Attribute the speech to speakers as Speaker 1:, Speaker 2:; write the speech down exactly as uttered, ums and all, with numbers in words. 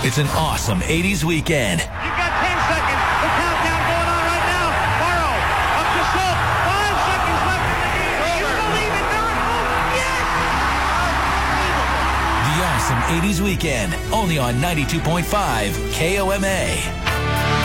Speaker 1: It's an awesome eighties weekend.
Speaker 2: You've got ten seconds. The countdown going on right now. Morrow up to Schultz. Five seconds left in the game. Do you believe in miracles? Yes!
Speaker 1: The awesome eighties weekend, only on ninety-two point five K O M A.